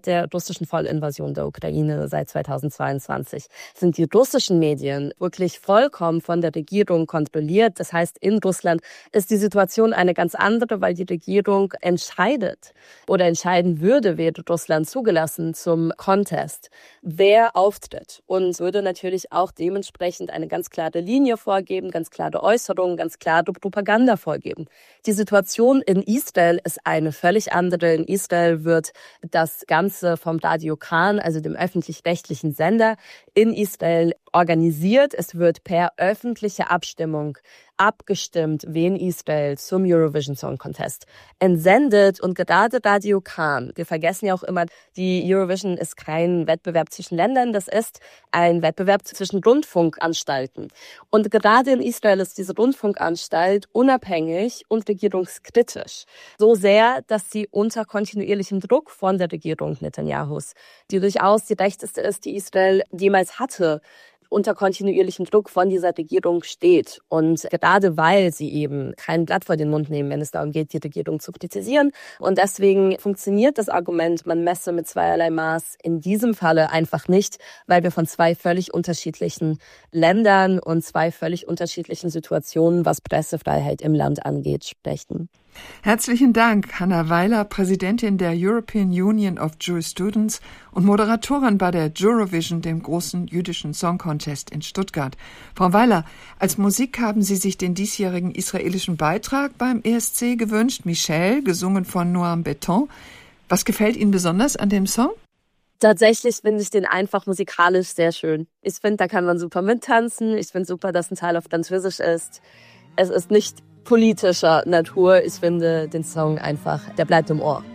seit der russischen Vollinvasion der Ukraine seit 2022 sind die russischen Medien wirklich vollkommen von der Regierung kontrolliert. Das heißt, in Russland ist die Situation eine ganz andere, weil die Regierung entscheidet oder entscheiden würde, wäre Russland zugelassen zum Contest, wer auftritt, und würde natürlich auch dementsprechend eine ganz klare Linie vorgeben, ganz klare Äußerungen, ganz klare Propaganda vorgeben. Die Situation in Israel ist eine völlig andere. In Israel wird das Ganze vom Radio Kan, also dem öffentlich-rechtlichen Sender in Israel, organisiert. Es wird per öffentliche Abstimmung abgestimmt, wen Israel zum Eurovision Song Contest entsendet. Und gerade Radio Kan, wir vergessen ja auch immer, die Eurovision ist kein Wettbewerb zwischen Ländern, das ist ein Wettbewerb zwischen Rundfunkanstalten. Und gerade in Israel ist diese Rundfunkanstalt unabhängig und regierungskritisch. So sehr, dass sie unter kontinuierlichem Druck von der Regierung Netanyahus, die durchaus die rechteste ist, die Israel jemals hatte, unter kontinuierlichem Druck von dieser Regierung steht. Und gerade weil sie eben kein Blatt vor den Mund nehmen, wenn es darum geht, die Regierung zu kritisieren. Und deswegen funktioniert das Argument, man messe mit zweierlei Maß in diesem Falle einfach nicht, weil wir von zwei völlig unterschiedlichen Ländern und zwei völlig unterschiedlichen Situationen, was Pressefreiheit im Land angeht, sprechen. Herzlichen Dank, Hanna Weiler, Präsidentin der European Union of Jewish Students und Moderatorin bei der Eurovision, dem großen jüdischen Song Contest in Stuttgart. Frau Weiler, als Musik haben Sie sich den diesjährigen israelischen Beitrag beim ESC gewünscht, Michelle, gesungen von Noam Beton. Was gefällt Ihnen besonders an dem Song? Tatsächlich finde ich den einfach musikalisch sehr schön. Ich finde, da kann man super mittanzen. Ich finde super, dass ein Teil auf Französisch ist. Es ist nicht politischer Natur. Ich finde den Song einfach, der bleibt im Ohr.